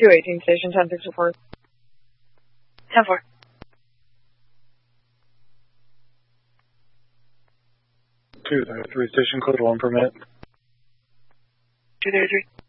218 station, 10-6 report. 10-4. 233 station, code 1 permit. 233.